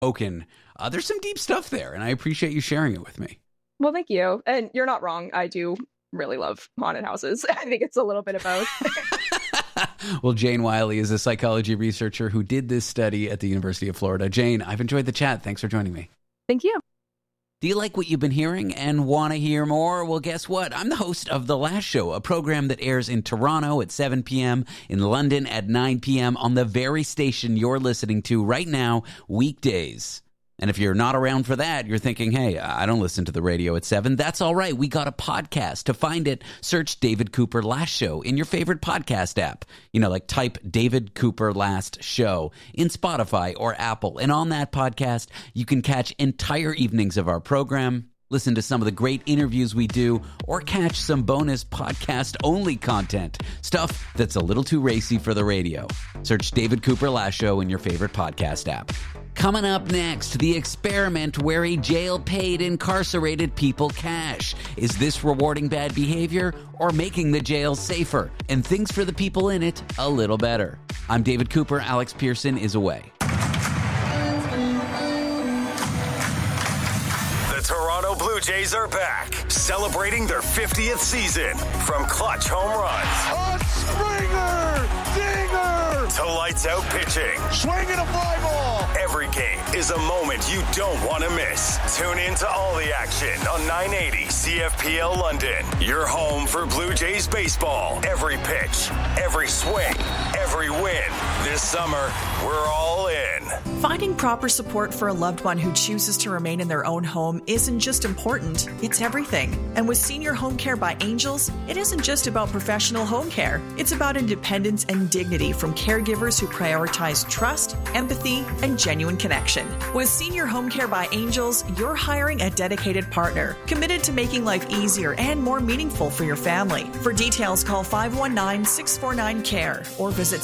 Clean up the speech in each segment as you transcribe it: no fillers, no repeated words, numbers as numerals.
Oaken. There's some deep stuff there, and I appreciate you sharing it with me. Well, thank you. And you're not wrong. I do really love haunted houses. I think it's a little bit of both. Well, Jane Wiley is a psychology researcher who did this study at the University of Florida. Jane, I've enjoyed the chat. Thanks for joining me. Thank you. Do you like what you've been hearing and want to hear more? Well, guess what? I'm the host of The Last Show, a program that airs in Toronto at 7 p.m., in London at 9 p.m. on the very station you're listening to right now, weekdays. And if you're not around for that, you're thinking, hey, I don't listen to the radio at 7. That's all right. We got a podcast. To find it, search David Cooper Last Show in your favorite podcast app. Like type David Cooper Last Show in Spotify or Apple. And on that podcast, you can catch entire evenings of our program, listen to some of the great interviews we do, or catch some bonus podcast-only content, stuff that's a little too racy for the radio. Search David Cooper Last Show in your favorite podcast app. Coming up next, the experiment where a jail paid incarcerated people cash. Is this rewarding bad behavior or making the jail safer and things for the people in it a little better? I'm David Cooper. Alex Pearson is away. The Toronto Blue Jays are back, celebrating their 50th season. From clutch home runs, a Springer, dinger, to lights out pitching, swinging a fly ball. Every game is a moment you don't want to miss. Tune in to all the action on 980 CFPL London. Your home for Blue Jays baseball. Every pitch, every swing, every win. This summer, we're all in. Finding proper support for a loved one who chooses to remain in their own home isn't just important, it's everything. And with Senior Home Care by Angels, it isn't just about professional home care. It's about independence and dignity from caregivers who prioritize trust, empathy, and genuine connection. With Senior Home Care by Angels, you're hiring a dedicated partner, committed to making life easier and more meaningful for your family. For details, call 519-649-CARE or visit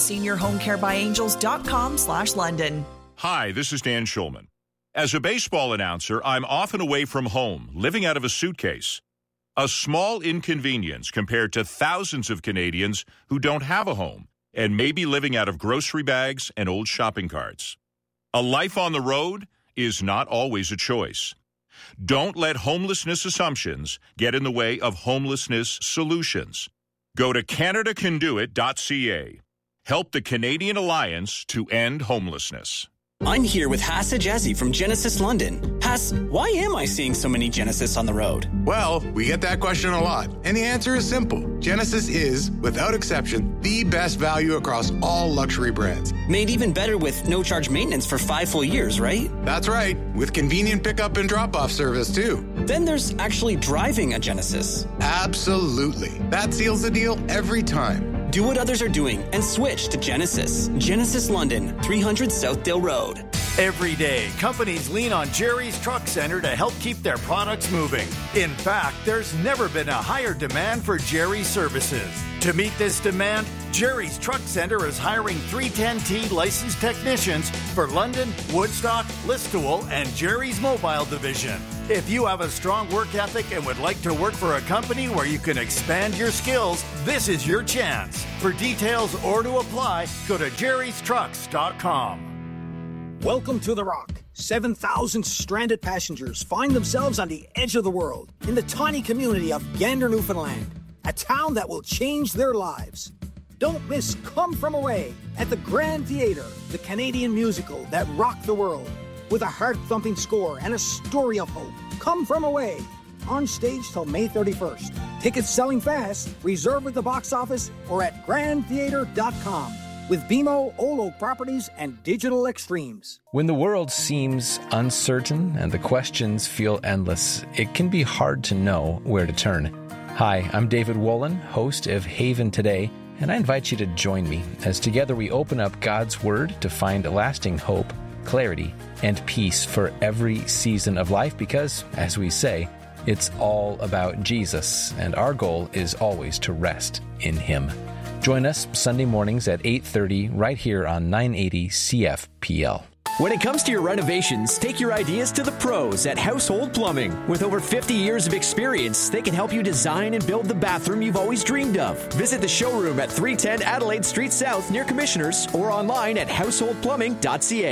seniorhomecarebyangels.com/London. Hi, this is Dan Schulman. As a baseball announcer, I'm often away from home, living out of a suitcase. A small inconvenience compared to thousands of Canadians who don't have a home and may be living out of grocery bags and old shopping carts. A life on the road is not always a choice. Don't let homelessness assumptions get in the way of homelessness solutions. Go to CanadaCanDoIt.ca. Help the Canadian Alliance to end homelessness. I'm here with Hass Ajazi from Genesis London. Hass, why am I seeing so many Genesis on the road? Well, we get that question a lot, and the answer is simple. Genesis is, without exception, the best value across all luxury brands. Made even better with no-charge maintenance for 5 full years, right? That's right, with convenient pickup and drop-off service, too. Then there's actually driving a Genesis. Absolutely. That seals the deal every time. Do what others are doing and switch to Genesis. Genesis London, 300 Southdale Road. Every day, companies lean on Jerry's Truck Center to help keep their products moving. In fact, there's never been a higher demand for Jerry's services. To meet this demand, Jerry's Truck Center is hiring 310T licensed technicians for London, Woodstock, Listowel, and Jerry's Mobile Division. If you have a strong work ethic and would like to work for a company where you can expand your skills, this is your chance. For details or to apply, go to jerrystrucks.com. Welcome to The Rock. 7,000 stranded passengers find themselves on the edge of the world in the tiny community of Gander, Newfoundland, a town that will change their lives. Don't miss Come From Away at the Grand Theatre, the Canadian musical that rocked the world, with a heart-thumping score and a story of hope. Come From Away, on stage till May 31st. Tickets selling fast. Reserve at the box office or at grandtheatre.com. With BMO, Old Oak Properties, and Digital Extremes. When the world seems uncertain and the questions feel endless, it can be hard to know where to turn. Hi, I'm David Wolin, host of Haven Today, and I invite you to join me as together we open up God's Word to find lasting hope, clarity, and peace for every season of life because, as we say, it's all about Jesus, and our goal is always to rest in Him. Join us Sunday mornings at 8:30 right here on 980 CFPL. When it comes to your renovations, take your ideas to the pros at Household Plumbing. With over 50 years of experience, they can help you design and build the bathroom you've always dreamed of. Visit the showroom at 310 Adelaide Street South near Commissioners or online at householdplumbing.ca.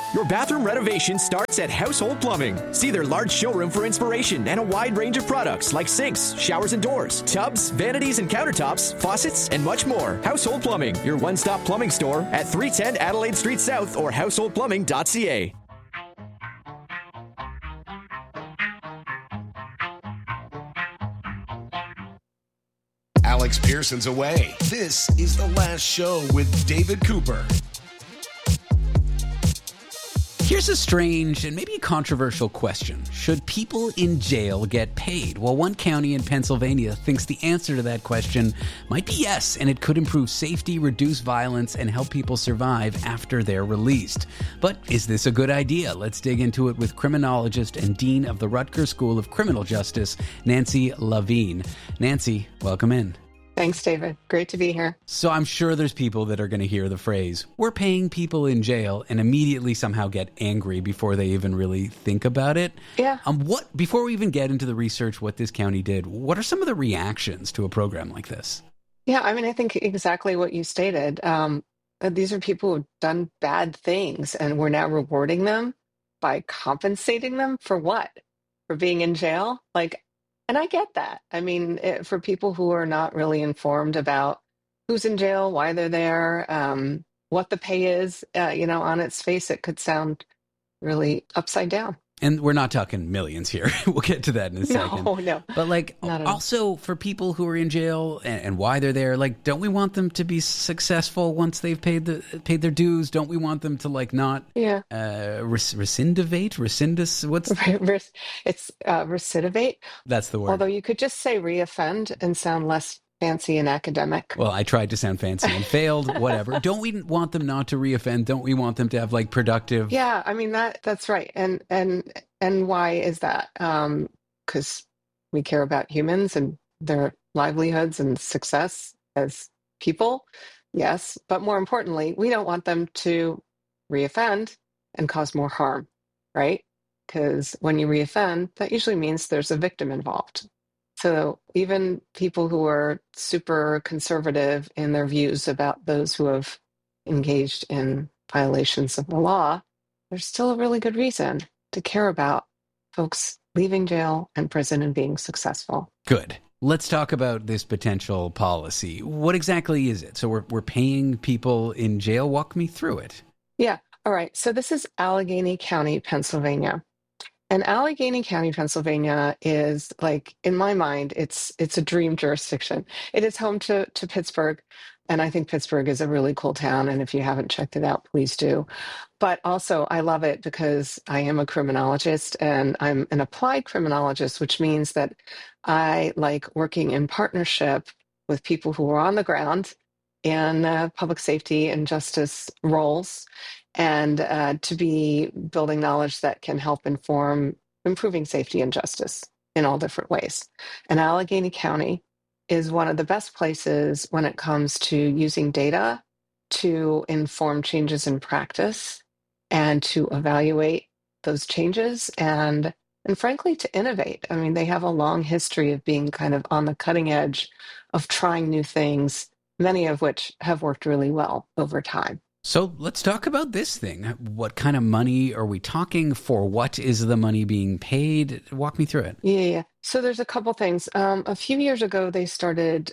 Your bathroom renovation starts at Household Plumbing. See their large showroom for inspiration and a wide range of products like sinks, showers and doors, tubs, vanities and countertops, faucets, and much more. Household Plumbing, your one-stop plumbing store at 310 Adelaide Street South or householdplumbing.ca. Alex Pearson's away. This is The Last Show with David Cooper. Here's a strange and maybe controversial question. Should people in jail get paid? Well, one county in Pennsylvania thinks the answer to that question might be yes, and it could improve safety, reduce violence, and help people survive after they're released. But is this a good idea? Let's dig into it with criminologist and dean of the Rutgers School of Criminal Justice, Nancy Levine. Nancy, welcome in. Thanks, David. Great to be here. So I'm sure there's people that are going to hear the phrase, we're paying people in jail, and immediately somehow get angry before they even really think about it. Yeah. Before we even get into the research, what this county did, what are some of the reactions to a program like this? Yeah, I mean, I think exactly what you stated. These are people who've done bad things, and we're now rewarding them by compensating them for what? For being in jail? And I get that. I mean, for people who are not really informed about who's in jail, why they're there, what the pay is, on its face, it could sound really upside down. And we're not talking millions here. We'll get to that in a second. No. But also for people who are in jail and why they're there, don't we want them to be successful once they've paid their dues? Don't we want them to not recidivate? It's recidivate. That's the word. Although you could just say reoffend and sound less fancy and academic. Well, I tried to sound fancy and failed, whatever. Don't we want them not to reoffend? Don't we want them to have productive? Yeah, I mean that's right. And why is that? Because we care about humans and their livelihoods and success as people. Yes, but more importantly, we don't want them to reoffend and cause more harm, right? Because when you reoffend, that usually means there's a victim involved. So even people who are super conservative in their views about those who have engaged in violations of the law, there's still a really good reason to care about folks leaving jail and prison and being successful. Good. Let's talk about this potential policy. What exactly is it? So we're paying people in jail. Walk me through it. Yeah. All right. So this is Allegheny County, Pennsylvania. And Allegheny County, Pennsylvania is in my mind, it's a dream jurisdiction. It is home to Pittsburgh. And I think Pittsburgh is a really cool town. And if you haven't checked it out, please do. But also I love it because I am a criminologist and I'm an applied criminologist, which means that I like working in partnership with people who are on the ground in public safety and justice roles, and to be building knowledge that can help inform improving safety and justice in all different ways. And Allegheny County is one of the best places when it comes to using data to inform changes in practice and to evaluate those changes and frankly, to innovate. I mean, they have a long history of being kind of on the cutting edge of trying new things, many of which have worked really well over time. So let's talk about this thing. What kind of money are we talking? For what is the money being paid? Walk me through it. Yeah. So there's a couple things. A few years ago, they started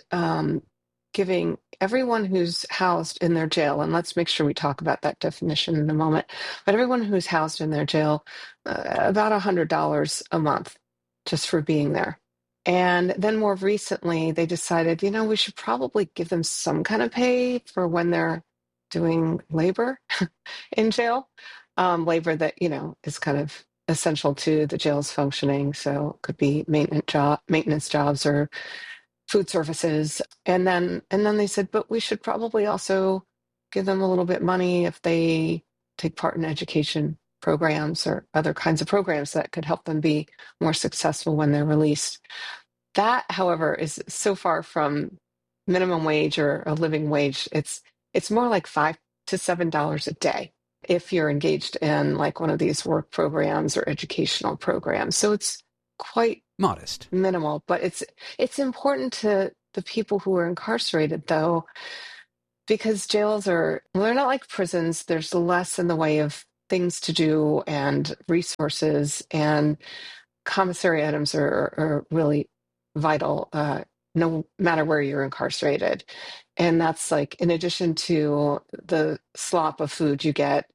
giving everyone who's housed in their jail, and let's make sure we talk about that definition in a moment, but everyone who's housed in their jail, about $100 a month just for being there. And then more recently, they decided, we should probably give them some kind of pay for when they're doing labor in jail, labor that, is kind of essential to the jail's functioning. So it could be maintenance jobs or food services. And then they said, but we should probably also give them a little bit money if they take part in education programs or other kinds of programs that could help them be more successful when they're released. That, however, is so far from minimum wage or a living wage. It's more like $5 to $7 a day if you're engaged in one of these work programs or educational programs. So it's quite modest, minimal, but it's important to the people who are incarcerated, though, because jails they're not like prisons. There's less in the way of things to do and resources, and commissary items are really vital, no matter where you're incarcerated. And that's like, in addition to the slop of food you get,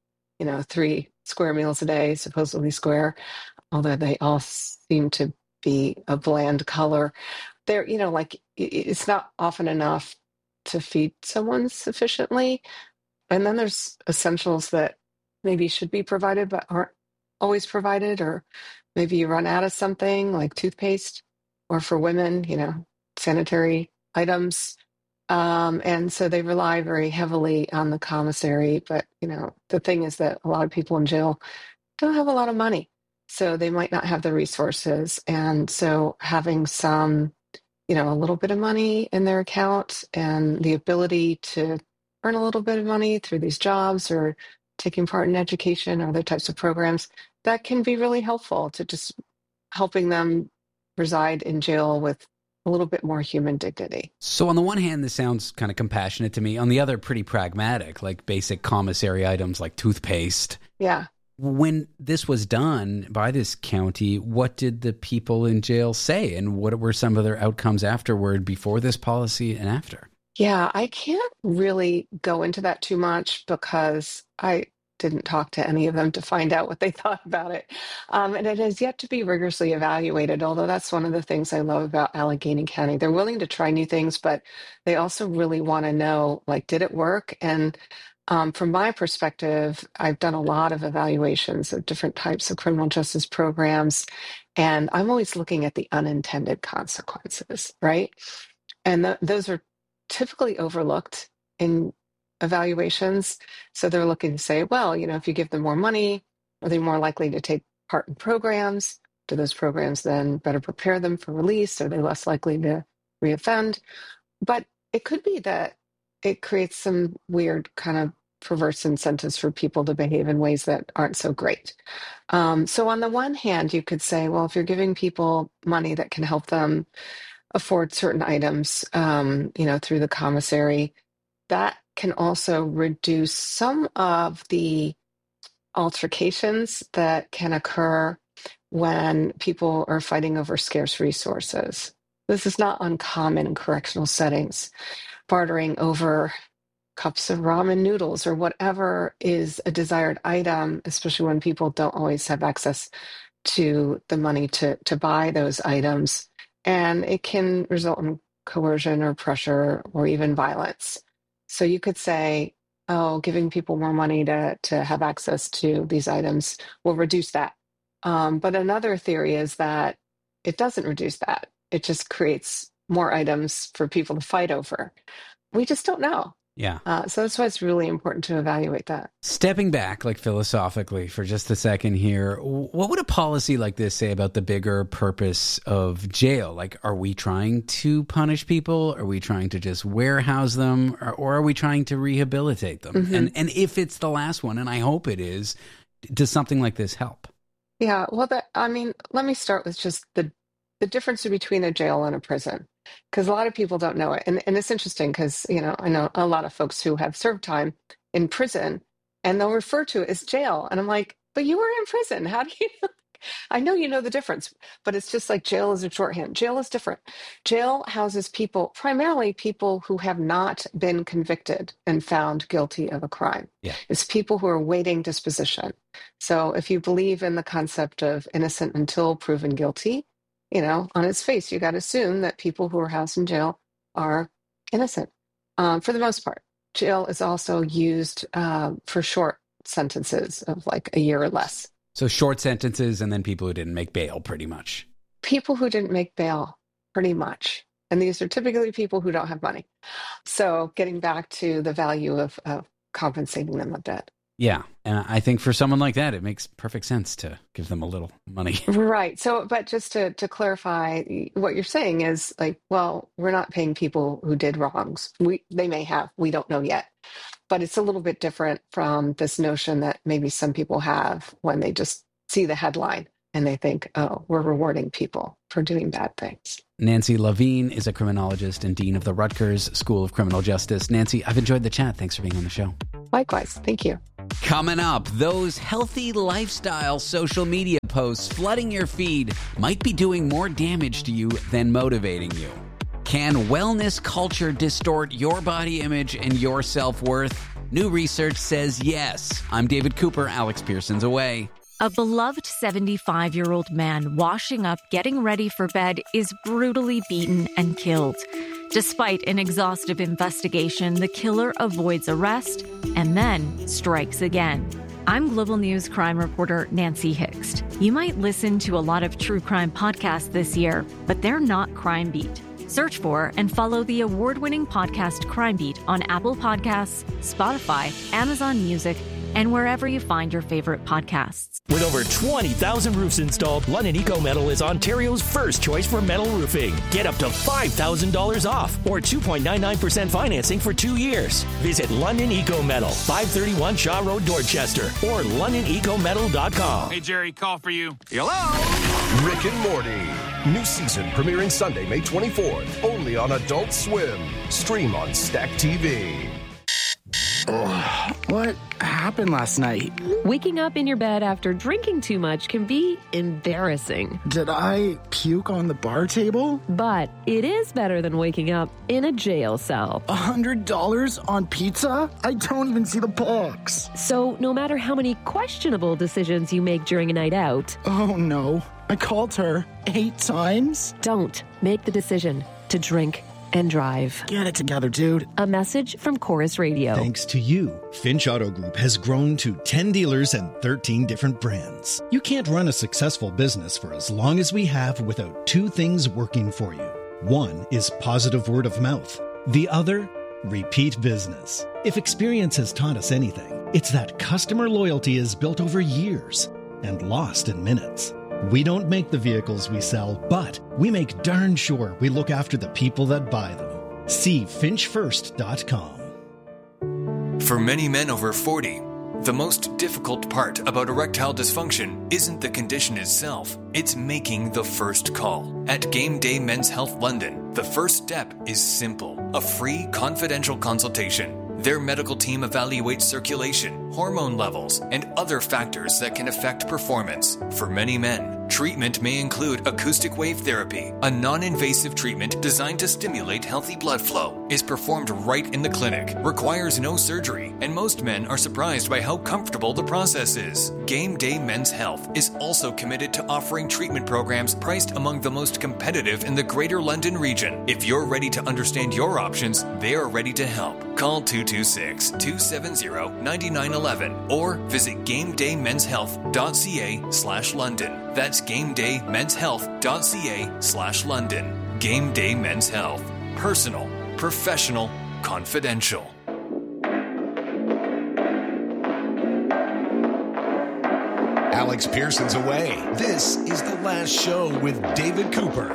3 square meals a day, supposedly square, although they all seem to be a bland color. They're, it's not often enough to feed someone sufficiently. And then there's essentials that maybe should be provided but aren't always provided, or maybe you run out of something like toothpaste, or for women, sanitary items. And so they rely very heavily on the commissary. But, the thing is that a lot of people in jail don't have a lot of money, so they might not have the resources. And so having some, a little bit of money in their account and the ability to earn a little bit of money through these jobs or taking part in education or other types of programs, that can be really helpful to just helping them reside in jail with a little bit more human dignity. So on the one hand, this sounds kind of compassionate to me. On the other, pretty pragmatic, like basic commissary items like toothpaste. Yeah. When this was done by this county, what did the people in jail say? And what were some of their outcomes afterward, before this policy and after? Yeah, I can't really go into that too much because I didn't talk to any of them to find out what they thought about it. And it has yet to be rigorously evaluated, although that's one of the things I love about Allegheny County. They're willing to try new things, but they also really want to know, like, did it work? And from my perspective, I've done a lot of evaluations of different types of criminal justice programs, and I'm always looking at the unintended consequences, right? And those are typically overlooked in evaluations. So they're looking to say, well, if you give them more money, are they more likely to take part in programs? Do those programs then better prepare them for release? Are they less likely to reoffend? But it could be that it creates some weird kind of perverse incentives for people to behave in ways that aren't so great. So on the one hand, you could say, well, if you're giving people money that can help them afford certain items, through the commissary, that can also reduce some of the altercations that can occur when people are fighting over scarce resources. This is not uncommon in correctional settings, bartering over cups of ramen noodles or whatever is a desired item, especially when people don't always have access to the money to buy those items. And it can result in coercion or pressure or even violence. So you could say, giving people more money to have access to these items will reduce that. But another theory is that it doesn't reduce that. It just creates more items for people to fight over. We just don't know. Yeah. So that's why it's really important to evaluate that. Stepping back, like philosophically, for just a second here, what would a policy like this say about the bigger purpose of jail? Like, are we trying to punish people? Are we trying to just warehouse them? Or are we trying to rehabilitate them? Mm-hmm. And if it's the last one, and I hope it is, does something like this help? Yeah, well, let me start with just the difference between a jail and a prison, because a lot of people don't know it. And it's interesting because, I know a lot of folks who have served time in prison and they'll refer to it as jail. And I'm like, but you were in prison. How do you know? I know you know the difference, but it's just like jail is a shorthand. Jail is different. Jail houses people, primarily people who have not been convicted and found guilty of a crime. Yeah. It's people who are waiting disposition. So if you believe in the concept of innocent until proven guilty, on its face, you got to assume that people who are housed in jail are innocent. For the most part, jail is also used for short sentences of like a year or less. So short sentences and then people who didn't make bail, pretty much. People who didn't make bail, pretty much. And these are typically people who don't have money. So getting back to the value of compensating them a bit. Yeah. And I think for someone like that, it makes perfect sense to give them a little money. Right. So, but just to clarify, what you're saying is like, well, we're not paying people who did wrongs. They may have, we don't know yet. But it's a little bit different from this notion that maybe some people have when they just see the headline and they think, oh, we're rewarding people for doing bad things. Nancy Levine is a criminologist and dean of the Rutgers School of Criminal Justice. Nancy, I've enjoyed the chat. Thanks for being on the show. Likewise. Thank you. Coming up, those healthy lifestyle social media posts flooding your feed might be doing more damage to you than motivating you. Can wellness culture distort your body image and your self-worth? New research says yes. I'm David Cooper. Alex Pearson's away. A beloved 75-year-old man washing up, getting ready for bed, is brutally beaten and killed. Despite an exhaustive investigation, the killer avoids arrest and then strikes again. I'm Global News crime reporter Nancy Hixt. You might listen to a lot of true crime podcasts this year, but they're not Crime Beat. Search for and follow the award-winning podcast Crime Beat on Apple Podcasts, Spotify, Amazon Music, and wherever you find your favorite podcasts. With over 20,000 roofs installed, London Eco Metal is Ontario's first choice for metal roofing. Get up to $5,000 off or 2.99% financing for 2 years. Visit London Eco Metal, 531 Shaw Road, Dorchester, or LondonEcoMetal.com. Hey, Jerry, call for you. Hello? Rick and Morty. New season premiering Sunday, May 24th. Only on Adult Swim. Stream on Stack TV. Oh, what happened last night? Waking up in your bed after drinking too much can be embarrassing. Did I puke on the bar table? But it is better than waking up in a jail cell. $100 on pizza? I don't even see the box. So no matter how many questionable decisions you make during a night out... Oh no, I called her 8 times? Don't make the decision to drink and drive. Get it together, dude. A message from Chorus Radio. Thanks to you, Finch Auto Group has grown to 10 dealers and 13 different brands. You can't run a successful business for as long as we have without 2 things working for you. One is positive word of mouth. The other, repeat business. If experience has taught us anything, it's that customer loyalty is built over years and lost in minutes. We don't make the vehicles we sell, but we make darn sure we look after the people that buy them. See finchfirst.com. For many men over 40, the most difficult part about erectile dysfunction isn't the condition itself, it's making the first call. At Game Day Men's Health London, the first step is simple: a free confidential consultation. Their medical team evaluates circulation, hormone levels, and other factors that can affect performance. For many men, treatment may include acoustic wave therapy, a non-invasive treatment designed to stimulate healthy blood flow, is performed right in the clinic, requires no surgery, and most men are surprised by how comfortable the process is. Game Day Men's Health is also committed to offering treatment programs priced among the most competitive in the Greater London region. If you're ready to understand your options, they are ready to help. Call 226-270-9911 or visit GameDayMen'sHealth.ca/London. That's GameDayMen'sHealth.ca/London. Game Day Men's Health. Personal, professional, confidential. Alex Pearson's away. This is The Last Show with David Cooper.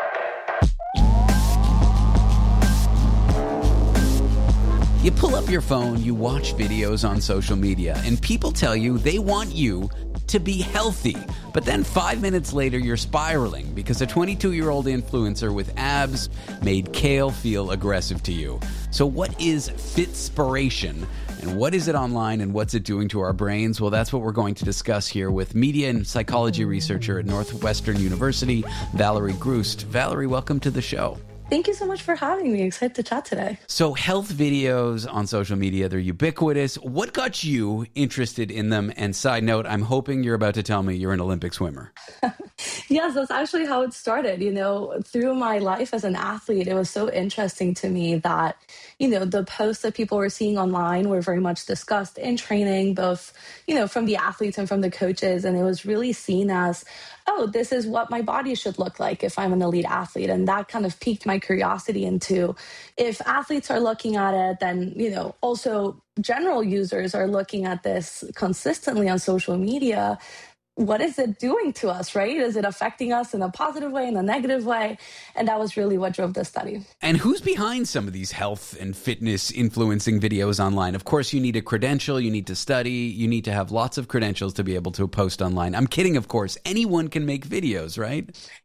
You pull up your phone, you watch videos on social media, and people tell you they want you to be healthy. But then 5 minutes later, you're spiraling because a 22-year-old influencer with abs made kale feel aggressive to you. So what is Fitspiration? And what is it online and what's it doing to our brains? Well, that's what we're going to discuss here with media and psychology researcher at Northwestern University, Valerie Groost. Valerie, welcome to the show. Thank you so much for having me. Excited to chat today. So health videos on social media, they're ubiquitous. What got you interested in them? And side note, I'm hoping you're about to tell me you're an Olympic swimmer. Yes, that's actually how it started. You know, through my life as an athlete, it was so interesting to me that, you know, the posts that people were seeing online were very much discussed in training, both, you know, from the athletes and from the coaches. And it was really seen as, oh, this is what my body should look like if I'm an elite athlete. And that kind of piqued my curiosity into, if athletes are looking at it, then, you know, also general users are looking at this consistently on social media. What is it doing to us, right? Is it affecting us in a positive way, in a negative way? And that was really what drove the study. And who's behind some of these health and fitness influencing videos online? Of course, you need a credential, you need to study, you need to have lots of credentials to be able to post online. I'm kidding, of course. Anyone can make videos, right?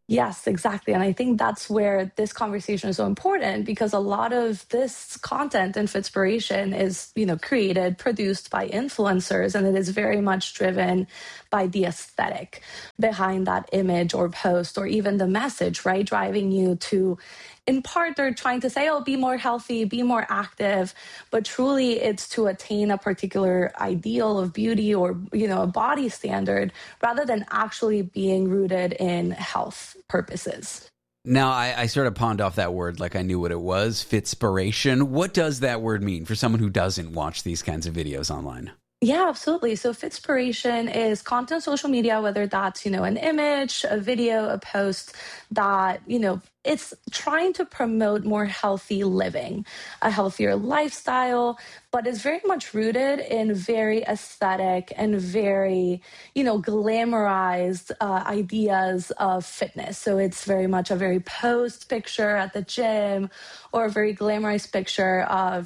Yes, exactly. And I think that's where this conversation is so important, because a lot of this content and Fitspiration is, created, produced by influencers, and it is very much driven by the aesthetic behind that image or post, or even the message, right? Driving you to, in part, they're trying to say, oh, be more healthy, be more active, but truly it's to attain a particular ideal of beauty or, a body standard, rather than actually being rooted in health purposes. Now, I sort of pawned off that word like I knew what it was, Fitspiration. What does that word mean for someone who doesn't watch these kinds of videos online? Yeah, absolutely. So Fitspiration is content on social media, whether that's, an image, a video, a post that, it's trying to promote more healthy living, a healthier lifestyle, but it's very much rooted in very aesthetic and very, glamorized ideas of fitness. So it's very much a very posed picture at the gym, or a very glamorized picture of,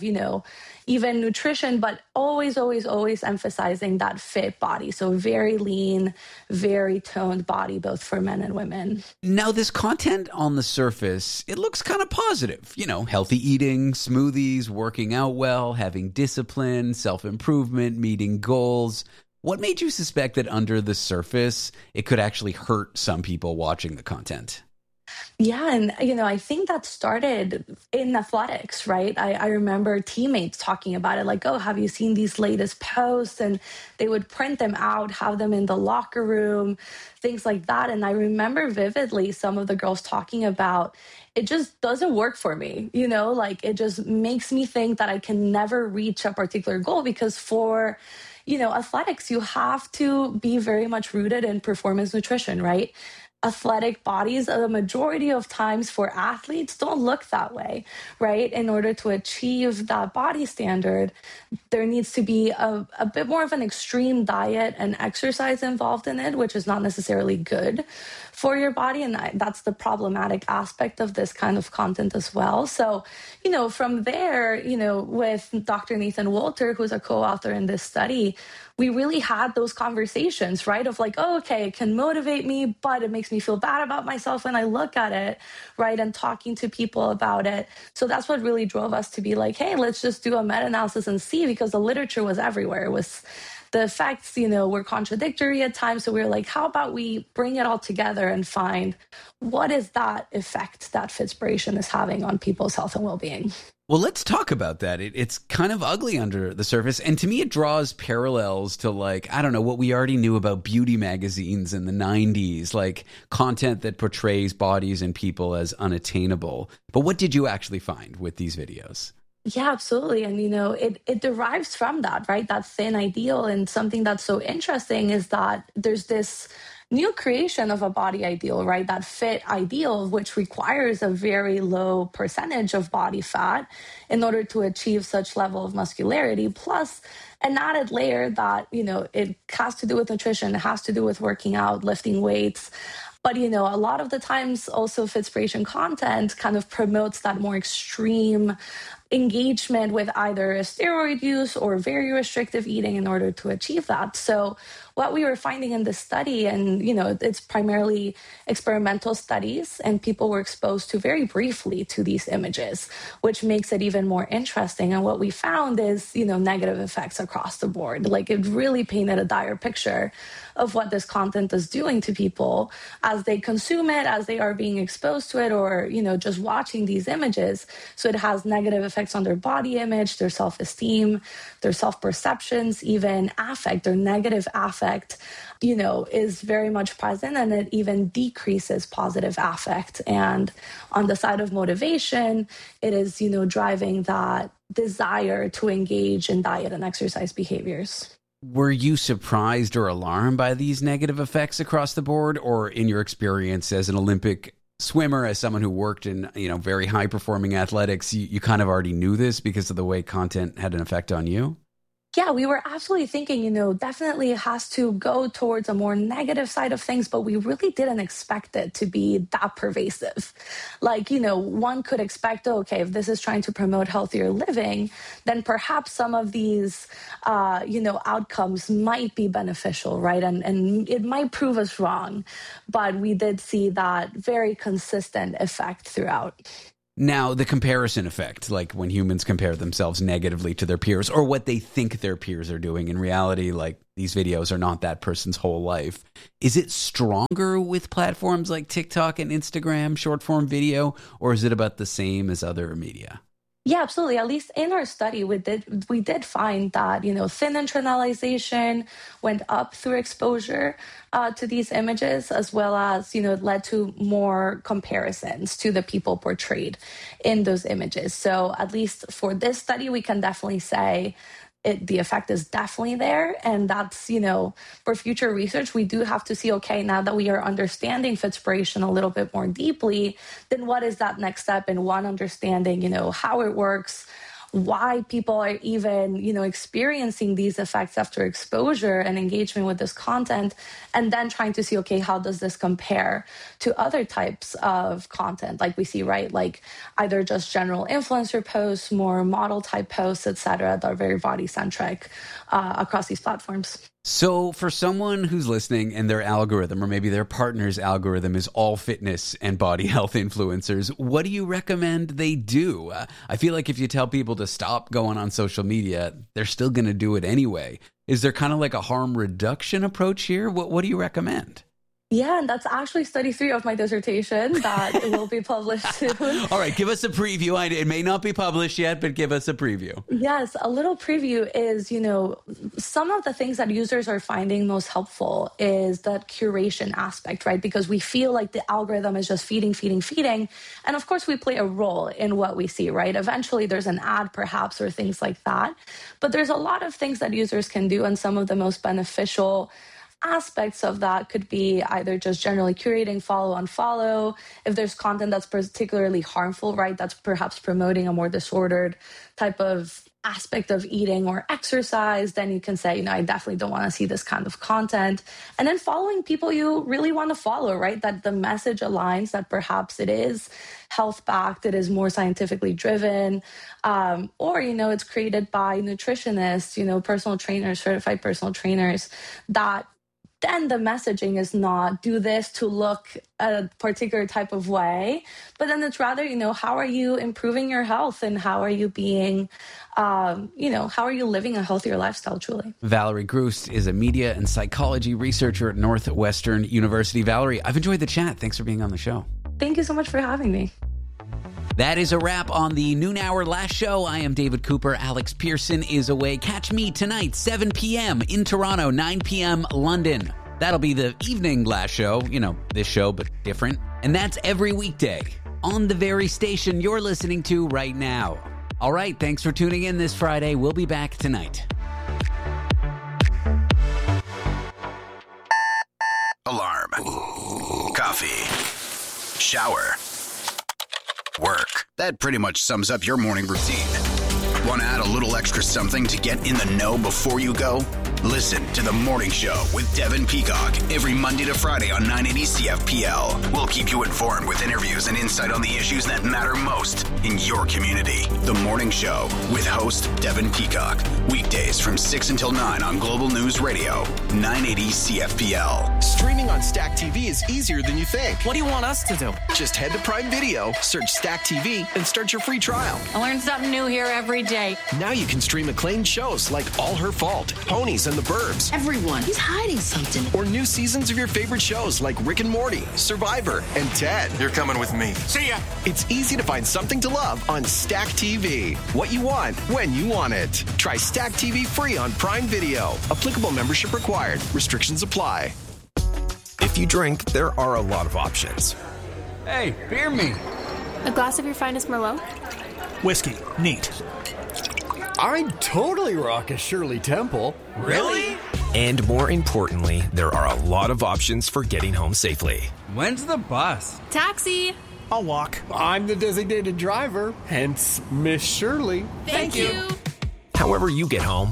even nutrition, but always, always, always emphasizing that fit body. So very lean, very toned body, both for men and women. Now, this content on the surface, it looks kind of positive. Healthy eating, smoothies, working out well, having discipline, self-improvement, meeting goals. What made you suspect that under the surface, it could actually hurt some people watching the content? Yeah. And, I think that started in athletics, right? I remember teammates talking about it, like, oh, have you seen these latest posts? And they would print them out, have them in the locker room, things like that. And I remember vividly some of the girls talking about, it just doesn't work for me, it just makes me think that I can never reach a particular goal, because for athletics, you have to be very much rooted in performance nutrition, right? Athletic bodies, the majority of times for athletes, don't look that way, right? In order to achieve that body standard, there needs to be a bit more of an extreme diet and exercise involved in it, which is not necessarily good for your body. And that's the problematic aspect of this kind of content as well. So, from there, with Dr. Nathan Wolter, who's a co-author in this study, we really had those conversations, right? Of like, oh, okay, it can motivate me, but it makes me feel bad about myself when I look at it, right? And talking to people about it. So that's what really drove us to be like, hey, let's just do a meta-analysis and see, because the literature was everywhere. It was, the effects, were contradictory at times. So we were like, how about we bring it all together and find what is that effect that Fitspiration is having on people's health and well-being? Well, let's talk about that. It's kind of ugly under the surface. And to me, it draws parallels to, what we already knew about beauty magazines in the 90s, like content that portrays bodies and people as unattainable. But what did you actually find with these videos? Yeah, absolutely. And, it derives from that, right? That thin ideal. And something that's so interesting is that there's this new creation of a body ideal, right? That fit ideal, which requires a very low percentage of body fat in order to achieve such level of muscularity, plus an added layer that, it has to do with nutrition, it has to do with working out, lifting weights. But, a lot of the times also Fitspiration content kind of promotes that more extreme engagement with either a steroid use or very restrictive eating in order to achieve that. So what we were finding in this study, and, it's primarily experimental studies, and people were exposed to very briefly to these images, which makes it even more interesting. And what we found is, negative effects across the board. Like, it really painted a dire picture of what this content is doing to people as they consume it, as they are being exposed to it, or, just watching these images. So it has negative effects on their body image, their self-esteem, their self-perceptions, even affect, their negative affect, is very much present, and it even decreases positive affect. And on the side of motivation, it is, driving that desire to engage in diet and exercise behaviors. Were you surprised or alarmed by these negative effects across the board, or in your experience as an Olympic swimmer, as someone who worked in, very high performing athletics, you kind of already knew this because of the way content had an effect on you? Yeah, we were absolutely thinking, definitely it has to go towards a more negative side of things, but we really didn't expect it to be that pervasive. Like, one could expect, okay, if this is trying to promote healthier living, then perhaps some of these, outcomes might be beneficial, right? And it might prove us wrong. But we did see that very consistent effect throughout. Now, the comparison effect, like when humans compare themselves negatively to their peers or what they think their peers are doing. In reality, like these videos are not that person's whole life. Is it stronger with platforms like TikTok and Instagram, short form video, or is it about the same as other media? Yeah, absolutely. At least in our study, we did find that, thin internalization went up through exposure to these images, as well as, it led to more comparisons to the people portrayed in those images. So at least for this study, we can definitely say the effect is definitely there. And that's, for future research, we do have to see, okay, now that we are understanding Fitspiration a little bit more deeply, then what is that next step in one understanding, how it works, why people are even, experiencing these effects after exposure and engagement with this content, and then trying to see, okay, how does this compare to other types of content like we see, right? Like either just general influencer posts, more model type posts, etc., that are very body centric across these platforms. So for someone who's listening and their algorithm, or maybe their partner's algorithm, is all fitness and body health influencers, what do you recommend they do? I feel like if you tell people to stop going on social media, they're still going to do it anyway. Is there kind of like a harm reduction approach here? What do you recommend? Yeah, and that's actually study 3 of my dissertation that will be published soon. All right, give us a preview. It may not be published yet, but give us a preview. Yes, a little preview is, some of the things that users are finding most helpful is that curation aspect, right? Because we feel like the algorithm is just feeding. And of course, we play a role in what we see, right? Eventually, there's an ad perhaps or things like that. But there's a lot of things that users can do, and some of the most beneficial aspects of that could be either just generally curating follow, unfollow. If there's content that's particularly harmful, right, that's perhaps promoting a more disordered type of aspect of eating or exercise, then you can say, I definitely don't want to see this kind of content. And then following people you really want to follow, right, that the message aligns, that perhaps it is health-backed, it is more scientifically driven, or, it's created by nutritionists, personal trainers, certified personal trainers, that then the messaging is not do this to look a particular type of way, but then it's rather, how are you improving your health and how are you being, how are you living a healthier lifestyle truly? Valerie Grust is a media and psychology researcher at Northwestern University. Valerie, I've enjoyed the chat. Thanks for being on the show. Thank you so much for having me. That is a wrap on the noon hour last show. I am David Cooper. Alex Pearson is away. Catch me tonight, 7 p.m. in Toronto, 9 p.m. London. That'll be the evening last show. This show, but different. And that's every weekday on the very station you're listening to right now. All right, thanks for tuning in this Friday. We'll be back tonight. Alarm. Coffee. Shower. Work. That pretty much sums up your morning routine. Want to add a little extra something to get in the know before you go? Listen to The Morning Show with Devin Peacock every Monday to Friday on 980 CFPL. We'll keep you informed with interviews and insight on the issues that matter most in your community. The Morning Show with host Devin Peacock. Weekdays from 6 until 9 on Global News Radio, 980 CFPL. Streaming on Stack TV is easier than you think. What do you want us to do? Just head to Prime Video, search Stack TV, and start your free trial. I learn something new here every day. Now you can stream acclaimed shows like All Her Fault, Ponies, and The Burbs. Everyone, he's hiding something. Or new seasons of your favorite shows like Rick and Morty, Survivor, and Ted. You're coming with me. See ya! It's easy to find something to love on Stack TV. What you want, when you want it. Try Stack TV free on Prime Video. Applicable membership required. Restrictions apply. If you drink, there are a lot of options. Hey, beer me. A glass of your finest Merlot? Whiskey. Neat. I'd totally rock a Shirley Temple. Really? And more importantly, there are a lot of options for getting home safely. When's the bus? Taxi. I'll walk. I'm the designated driver, hence Miss Shirley. Thank you. However you get home,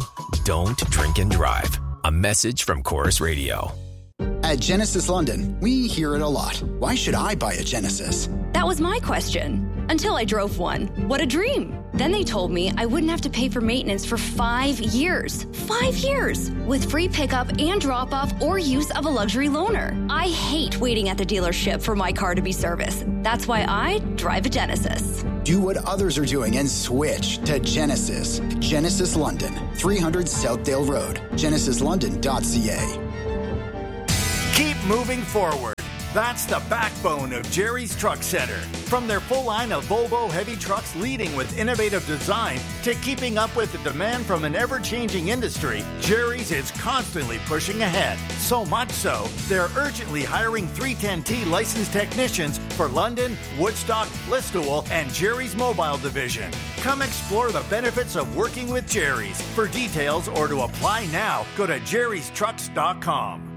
don't drink and drive. A message from Chorus Radio. At Genesis London, we hear it a lot. Why should I buy a Genesis? That was my question. Until I drove one. What a dream. Then they told me I wouldn't have to pay for maintenance for 5 years. 5 years! With free pickup and drop-off or use of a luxury loaner. I hate waiting at the dealership for my car to be serviced. That's why I drive a Genesis. Do what others are doing and switch to Genesis. Genesis London, 300 Southdale Road. GenesisLondon.ca. Keep moving forward. That's the backbone of Jerry's Truck Center. From their full line of Volvo heavy trucks leading with innovative design to keeping up with the demand from an ever-changing industry, Jerry's is constantly pushing ahead. So much so, they're urgently hiring 310T licensed technicians for London, Woodstock, Listowel, and Jerry's Mobile Division. Come explore the benefits of working with Jerry's. For details or to apply now, go to jerrystrucks.com.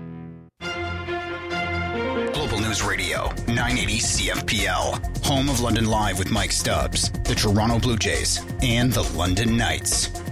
Global News Radio, 980 CFPL. Home of London Live with Mike Stubbs, the Toronto Blue Jays, and the London Knights.